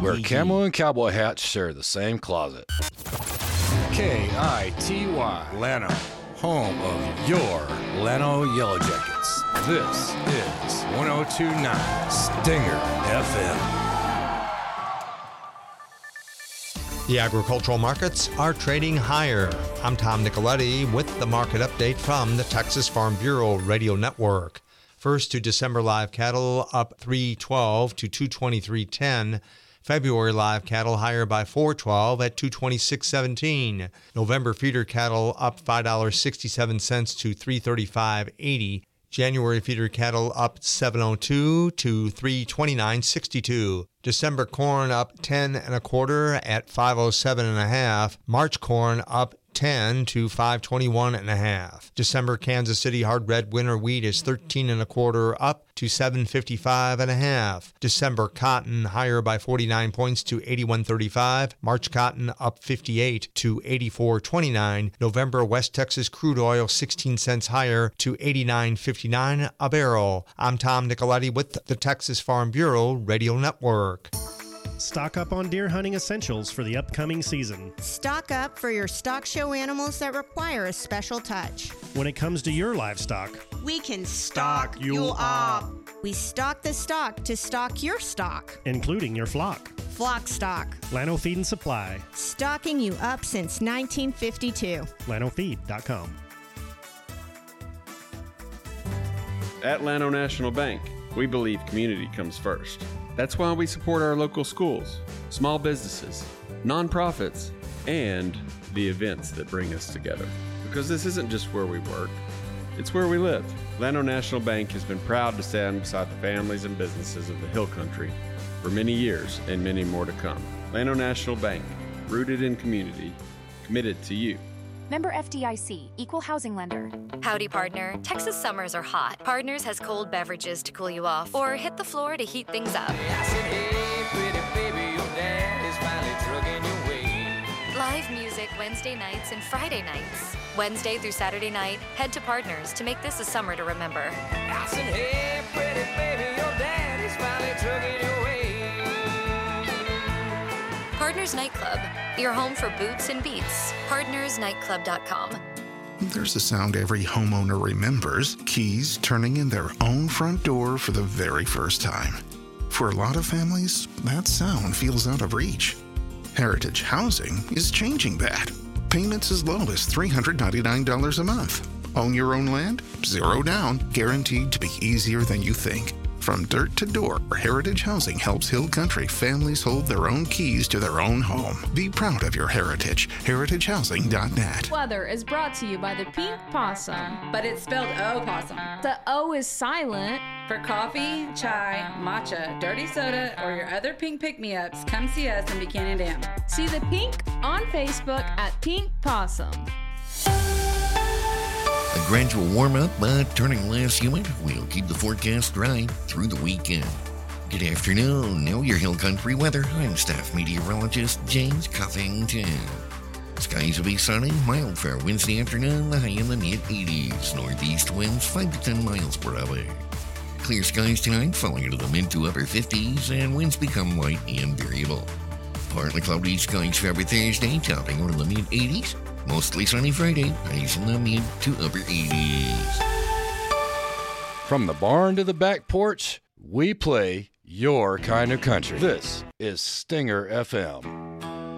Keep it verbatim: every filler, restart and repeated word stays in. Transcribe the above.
Where camo and cowboy hats share the same closet. K I T Y, Llano, home of your Llano Yellow Jackets. This is one oh two point nine Stinger F M. The agricultural markets are trading higher. I'm Tom Nicoletti with the market update from the Texas Farm Bureau Radio Network. First to December live cattle up three twelve to two twenty-three ten. February live cattle higher by four twelve at two twenty-six seventeen. November feeder cattle up five dollars and sixty-seven cents to three thirty-five eighty. January feeder cattle up seven oh two to three twenty-nine sixty-two. December corn up ten and a quarter at five oh seven and a half. March corn up ten to five twenty-one and a half. December Kansas City hard red winter wheat is thirteen and a quarter up to seven fifty-five and a half. December cotton higher by forty-nine points to eighty-one thirty-five. March cotton up fifty-eight to eighty-four twenty-nine. November West Texas crude oil sixteen cents higher to eighty-nine fifty-nine a barrel. I'm Tom Nicoletti with the Texas Farm Bureau Radio Network. Stock up on deer hunting essentials for the upcoming season. Stock up for your stock show animals that require a special touch. When it comes to your livestock, we can stock you up. We stock the stock to stock your stock, including your flock. Flock Stock. Llano Feed and Supply. Stocking you up since nineteen fifty-two. Llano Feed dot com. At Llano National Bank, we believe community comes first. That's why we support our local schools, small businesses, nonprofits, and the events that bring us together. Because this isn't just where we work, it's where we live. Llano National Bank has been proud to stand beside the families and businesses of the Hill Country for many years and many more to come. Llano National Bank, rooted in community, committed to you. Member F D I C, Equal Housing Lender. Howdy, partner. Texas summers are hot. Partners has cold beverages to cool you off, or hit the floor to heat things up. I said, hey, pretty baby, your dad is finally trucking your way. Live music Wednesday nights and Friday nights. Wednesday through Saturday night, head to Partners to make this a summer to remember. I said, hey, pretty baby, your dad is finally trucking your way. Partners Nightclub, your home for boots and beats. partners nightclub dot com. There's a sound every homeowner remembers: keys turning in their own front door for the very first time. For a lot of families, that sound feels out of reach. Heritage Housing is changing that. Payments as low as three hundred ninety-nine dollars a month. Own your own land? Zero down. Guaranteed to be easier than you think. From dirt to door, Heritage Housing helps Hill Country families hold their own keys to their own home. Be proud of your heritage. heritage housing dot net. Weather is brought to you by the Pink Possum. But it's spelled O-Possum. The O is silent. For coffee, chai, matcha, dirty soda, or your other pink pick-me-ups, come see us in Buchanan Dam. See the pink on Facebook at Pink Possum. A gradual warm-up, but turning less humid will keep the forecast dry through the weekend. Good afternoon. Now your Hill Country weather. I'm staff meteorologist James Cuffington. Skies will be sunny, mild for Wednesday afternoon, the high in the mid-eighties. Northeast winds five to ten miles per hour. Clear skies tonight, falling into the mid to upper fifties, and winds become light and variable. Partly cloudy skies for every Thursday, topping around the mid-eighties. Mostly sunny Friday, highs in the mid to upper eighties. From the barn to the back porch, we play your kind of country. This is Stinger F M.